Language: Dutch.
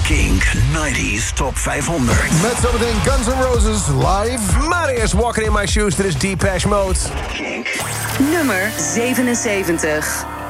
Kink 90s Top 500. Met zometeen Guns N' Roses live. Maar eerst Walking in My Shoes, dit is Depeche Mode. Kink. Nummer 77.